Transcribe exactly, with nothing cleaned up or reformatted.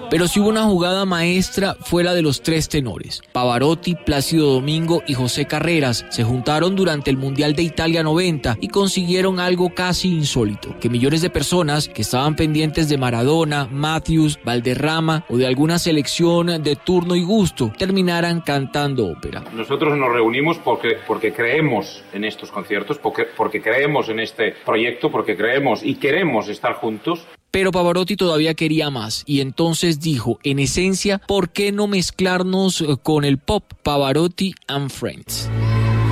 Pero si hubo una jugada maestra fue la de los tres tenores. Pavarotti, Plácido Domingo y José Carreras se juntaron durante el Mundial de Italia noventa y consiguieron algo casi insólito, que millones de personas que estaban pendientes de Maradona, Matthews, Valderrama o de alguna selección de turno y gusto terminaran cantando ópera. Nosotros nos reunimos porque, porque creemos en estos conciertos, porque, porque creemos en este proyecto, porque creemos y queremos estar juntos. Pero Pavarotti todavía quería más y entonces dijo, en esencia, ¿por qué no mezclarnos con el pop? Pavarotti and Friends.